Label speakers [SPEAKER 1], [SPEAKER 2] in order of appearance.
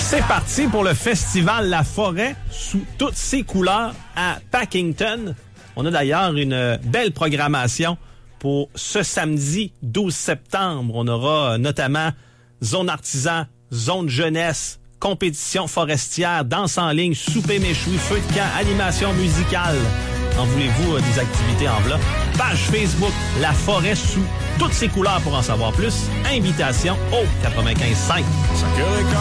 [SPEAKER 1] C'est parti pour le festival La Forêt sous toutes ses couleurs à Packington. On a d'ailleurs une belle programmation pour ce samedi 12 septembre. On aura notamment zone artisan, zone jeunesse, compétition forestière, danse en ligne, souper méchoui, feu de camp, animation musicale. En voulez-vous des activités en v'là? Page Facebook, La Forêt sous toutes ses couleurs pour en savoir plus. Invitation au 95.5.